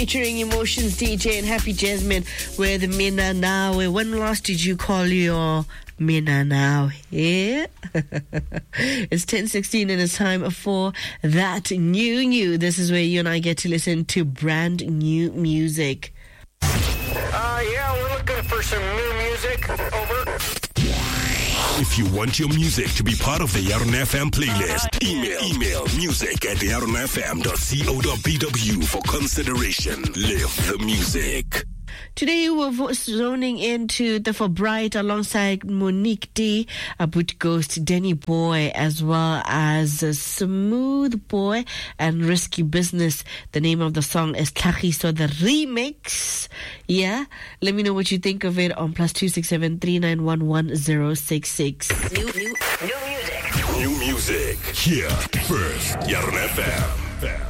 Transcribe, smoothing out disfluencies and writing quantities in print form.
Featuring Emotions DJ and Happy Jasmine with Mina Now. When last did you call your Mina Now? Yeah? It's 10:16 and it's time for That New. This is where you and I get to listen to brand new music. Yeah, we're looking for some new music. Over. If you want your music to be part of the Yaron FM playlist, email music@yaronfm.co.bw for consideration. Live the music. Today we're zoning into the For Bright alongside Monique D, Boot Ghost, Danny Boy, as well as Smooth Boy and Risky Business. The name of the song is Tlagiso, the remix. Yeah, let me know what you think of it on +267 3911 1066. New music. New music. Here first, Yaron FM.